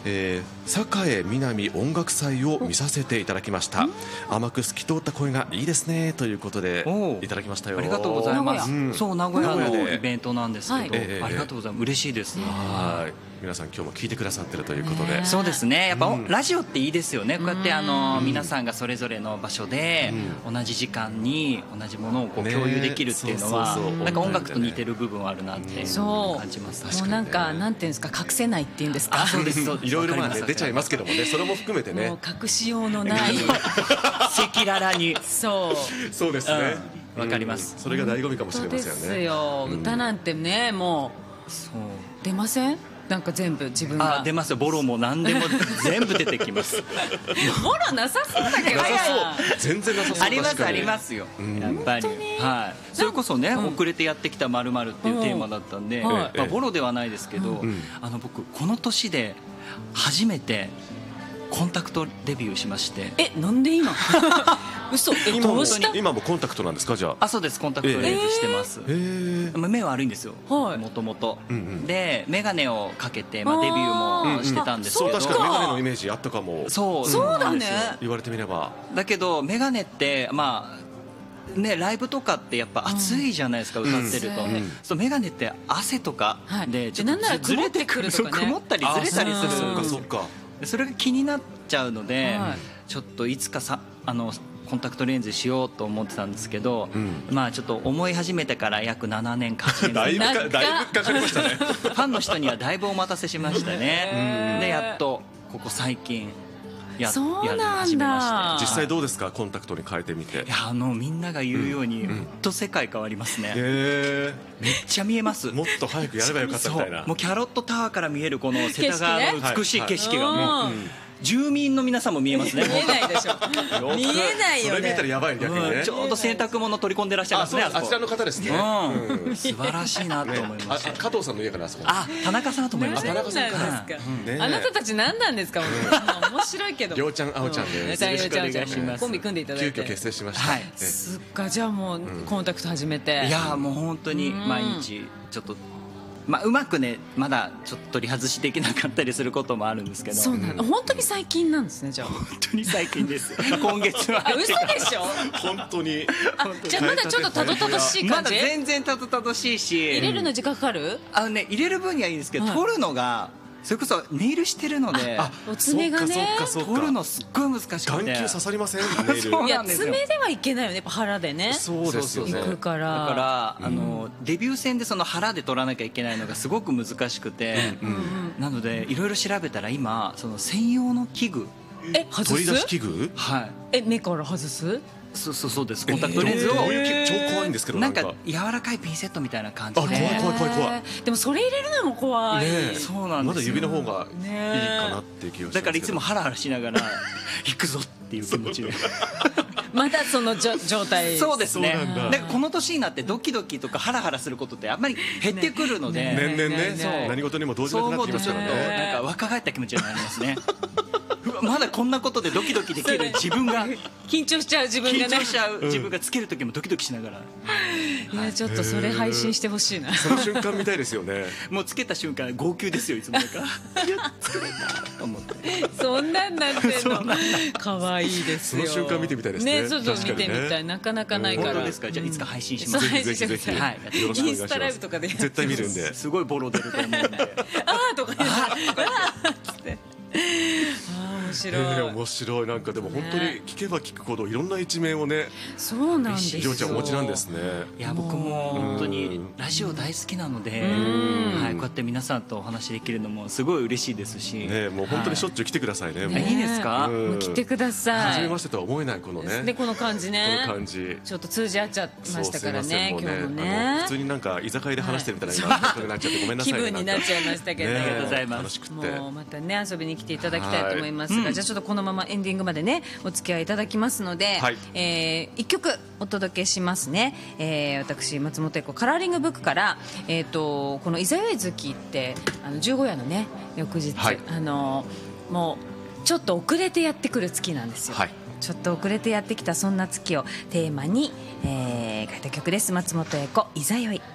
栄南音楽祭を見させていただきました。甘く透き通った声がいいですねということでいただきましたよ。 ありがとうございます。そう名古屋のイベントなんですけど、 ありがとうございます。嬉しいです。 はい、皆さん今日も聞いてくださってるということで、 そうですね。やっぱラジオっていいですよね。こうやって皆さんがそれぞれの場所で同じ時間に同じものをこう共有できるっていうのは、なんか音楽と似てる部分はあるなって感じます。 もうなんかなんていうんですか、隠せないっていうんですか。 そうです。 いろいろ出ちゃいますけどもね、それも含めてね、 もう隠しようのない赤裸々に。 そうですね。 わかります。 それが醍醐味かもしれませんよね。 そうですよ。歌なんてね、もう出ません？なんか全部自分が出ますよ。ボロも何でも全部出てきます。 ボロなさそうだけど、 全然なさそう。 ありますよ。やっぱり。はい。それこそね、遅れてやってきた〇〇っていうテーマだったんで、ボロではないですけど、僕この年で初めてコンタクトデビューしまして。 なんで今？嘘。どうした？ 今もコンタクトなんですか？じゃあ。 そうです。コンタクトレンズしてます。目は悪いんですよ。もともと。で眼鏡をかけてデビューもしてたんですけど。 確かに眼鏡のイメージあったかも。 そうだね。 言われてみれば。 だけど眼鏡ってライブとかってやっぱ暑いじゃないですか、歌ってると。そう眼鏡って汗とかでちょっとずれてくるとかね、曇ったりずれたりする。 そっか。 それが気になっちゃうので、ちょっといつかコンタクトレンズしようと思ってたんですけど、ちょっと思い始めてから約7年か8年だいぶかかりましたね。ファンの人にはだいぶお待たせしましたね。でやっとここ最近やり始めまして。 実際どうですか？コンタクトに変えてみて。 いやみんなが言うようにほんと世界変わりますね。めっちゃ見えます。 もっと早くやればよかったみたいな。 もうキャロットタワーから見えるこの世田谷の美しい景色がもう住民の皆さんも見えますね。 見えないでしょ。見えないよね。 それ見たらやばい逆にね。 ちょうど洗濯物取り込んでらっしゃいますね。 あちらの方ですね。 素晴らしいなと思いました。 加藤さんの家からあそこ。 田中さんだと思います。 田中さんか。あなたたち何なんですか？面白いけど。 りょうちゃんあおちゃんで。 よろしくお願いします。 コンビ組んでいただいて。 急遽結成しました。 すっか。じゃあもうコンタクト始めて。 いやもう本当に毎日ちょっと。うまくねまだちょっと取り外しできなかったりすることもあるんですけど。 そうなの。本当に最近なんですね。じゃあ本当に最近です。今月は嘘でしょ。 本当に。 じゃあまだちょっとたどたどしい感じ。 まだ全然たどたどしいし。 入れるの時間かかる？ 入れる分にはいいんですけど、取るのがそれこそネイルしてるので、 お爪がね取るのすっごい難しくて。 眼球刺さりません？ネイル。 いや爪ではいけないよね。腹でね。 そうですよね。 行くから。 だからデビュー戦でその腹で取らなきゃいけないのがすごく難しくて、なのでいろいろ調べたら今その専用の器具。 外す？ 取り出し器具？ はい。 目から外す？ そうです。コンタクトレンズを超怖いんですけど。 なんか柔らかいピンセットみたいな感じで。 怖い。 でもそれ入れるのも怖い。 そうなんですよ。 まだ指の方がいいかなっていう気がします。 だからいつもハラハラしながら行くぞっていう気持ちで。 またその状態。 そうですね。でこの年になってドキドキとかハラハラすることってあんまり減ってくるので。 年々ね。何事にも動じなくなってきますからね。 なんか若返った気持ちになりますね。まだこんなことでドキドキできる自分が緊張しちゃう自分がね。 緊張しちゃう自分がつける時もドキドキしながら。 いやちょっとそれ配信してほしいな。 その瞬間見たいですよね。 もうつけた瞬間号泣ですよいつもなんか。いやつけれたと思って。 そんなんなってんの。可愛いですよ。 その瞬間見てみたいですね。 ね、そう見てみたい。なかなかないから。 本当ですか？じゃあいつか配信します。 ぜひ。 はい。インスタライブとかで絶対見るんで。 すごいボロ出ると思うんで。 とか言って。 面白い。なんかでも本当に聞けば聞くほどいろんな一面をね。 そうなんですよ。 りょうちゃんお持ちなんですね。 いや僕も本当にラジオ大好きなので、こうやって皆さんとお話できるのもすごい嬉しいですし。 ね、もう本当にしょっちゅう来てくださいね。 いいですか？ 来てください。 初めましてとは思えないこのね。 でこの感じね。 この感じ。 ちょっと通じ合っちゃいましたからね今日もね。 普通になんか居酒屋で話してるみたいな感じになっちゃってごめんなさい。 気分になっちゃいましたけど。 ありがとうございます。 もうまたね遊びに来ていただきたいと思いますが、じゃあちょっとこのままエンディングまでねお付き合いいただきますので、1曲お届けしますね。私松本英子カラーリングブックから、このいざよい月って十五夜のね翌日、もうちょっと遅れてやってくる月なんですよ。ちょっと遅れてやってきたそんな月をテーマに、書いた曲です。松本英子いざよい。